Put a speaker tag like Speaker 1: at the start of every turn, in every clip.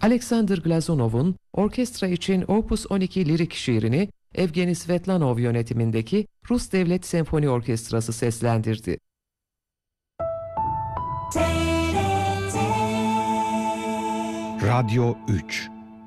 Speaker 1: Alexander Glazunov'un orkestra için Opus 12 lirik şiirini Evgeni Svetlanov yönetimindeki Rus Devlet Senfoni Orkestrası seslendirdi.
Speaker 2: Radyo 3.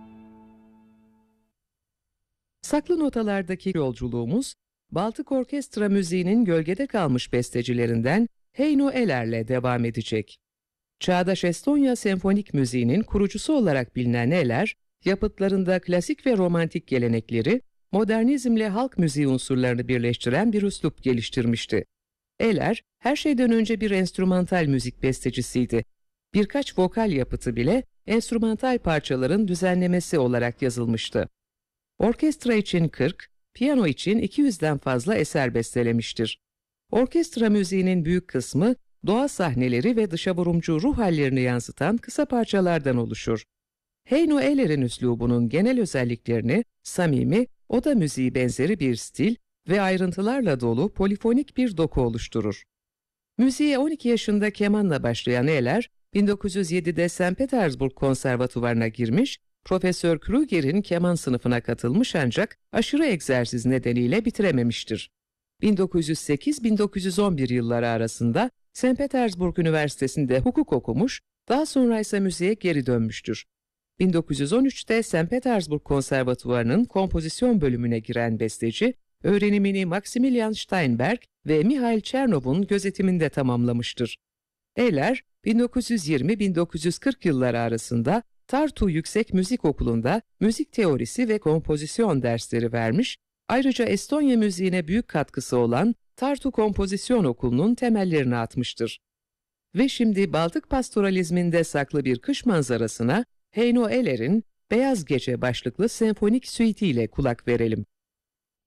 Speaker 1: Saklı notalardaki yolculuğumuz, Baltık orkestra müziğinin gölgede kalmış bestecilerinden Heino Eller'le devam edecek. Çağdaş Estonya senfonik müziğinin kurucusu olarak bilinen Eller, yapıtlarında klasik ve romantik gelenekleri, modernizmle halk müziği unsurlarını birleştiren bir üslup geliştirmişti. Eller, her şeyden önce bir enstrümantal müzik bestecisiydi. Birkaç vokal yapıtı bile enstrümantal parçaların düzenlemesi olarak yazılmıştı. Orkestra için 40, piyano için 200'den fazla eser bestelemiştir. Orkestra müziğinin büyük kısmı doğa sahneleri ve dışavurumcu ruh hallerini yansıtan kısa parçalardan oluşur. Heino Eller'in üslubunun genel özelliklerini samimi, oda müziği benzeri bir stil ve ayrıntılarla dolu polifonik bir doku oluşturur. Müziğe 12 yaşında kemanla başlayan Eller, 1907'de St. Petersburg Konservatuvarına girmiş, Profesör Kruger'in keman sınıfına katılmış ancak aşırı egzersiz nedeniyle bitirememiştir. 1908-1911 yılları arasında St. Petersburg Üniversitesi'nde hukuk okumuş, daha sonra ise müziğe geri dönmüştür. 1913'te St. Petersburg Konservatuvarı'nın kompozisyon bölümüne giren besteci, öğrenimini Maximilian Steinberg ve Mihail Chernov'un gözetiminde tamamlamıştır. Eller, 1920-1940 yılları arasında Tartu Yüksek Müzik Okulu'nda müzik teorisi ve kompozisyon dersleri vermiş, ayrıca Estonya müziğine büyük katkısı olan Tartu Kompozisyon Okulu'nun temellerini atmıştır. Ve şimdi Baltık pastoralizminde saklı bir kış manzarasına Heino Eller'in Beyaz Gece başlıklı senfonik süiti ile kulak verelim.